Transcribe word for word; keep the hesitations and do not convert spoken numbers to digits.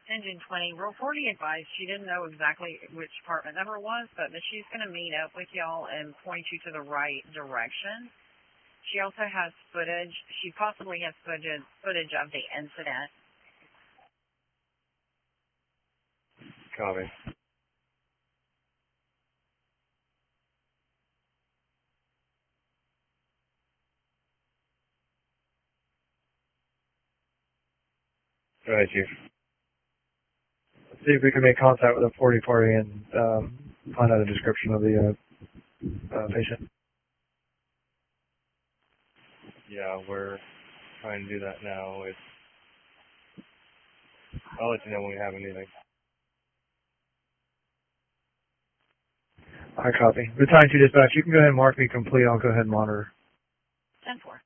Engine twenty, Roll forty advised she didn't know exactly which apartment number it was, but that she's going to meet up with y'all and point you to the right direction. She also has footage. She possibly has footage, footage of the incident. Copy. Go ahead, Chief. See if we can make contact with the forty party and um, find out a description of the uh, uh, patient. Yeah, we're trying to do that now. It's, I'll let you know when we have anything. I copy. Battalion two dispatch, you can go ahead and mark me complete. I'll go ahead and monitor. ten four.